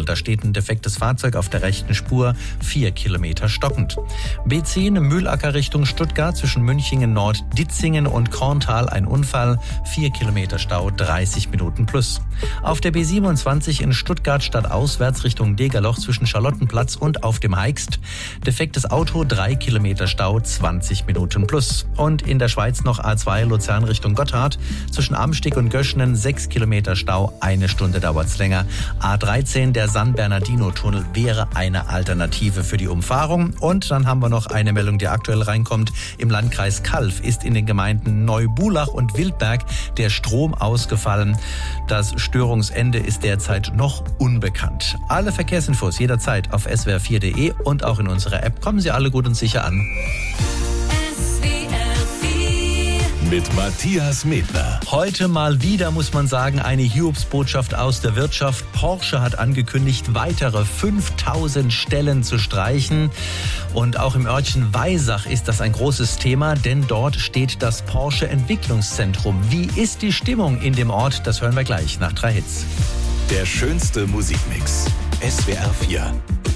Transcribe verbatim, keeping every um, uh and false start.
Donautunnel. Da steht ein defektes Fahrzeug auf der rechten Spur, vier Kilometer stockend. B zehn Mühlacker Richtung Stuttgart zwischen Münchingen Nord, Ditzingen und Korntal ein Unfall, vier Kilometer Stau, dreißig Minuten plus. Auf der B siebenundzwanzig in Stuttgart stadtauswärts Richtung Degerloch zwischen Charlottenplatz und auf dem Heikst. Defektes Auto, drei Kilometer Stau, zwanzig Minuten plus. Und in der Schweiz noch A zwei Luzern Richtung Gotthard. Zwischen Amstig und Göschenen sechs Kilometer Stau, eine Stunde dauert's länger. A dreizehn, der San Bernardino-Tunnel wäre eine Alternative für die Umfahrung. Und dann haben wir noch eine Meldung, die aktuell reinkommt. Im Landkreis Calw ist in den Gemeinden Neubulach und Wildberg der Strom ausgefallen. Das Störungsende ist derzeit noch unbekannt. Alle Verkehrsinfos jederzeit auf s w r vier punkt d e und auch in unserer App. Kommen Sie alle gut und sicher an. Mit Matthias Medler. Heute mal wieder, muss man sagen, eine Hiobsbotschaft aus der Wirtschaft. Porsche hat angekündigt, weitere fünftausend Stellen zu streichen. Und auch im Örtchen Weisach ist das ein großes Thema, denn dort steht das Porsche Entwicklungszentrum. Wie ist die Stimmung in dem Ort? Das hören wir gleich nach drei Hits. Der schönste Musikmix. S W R vier.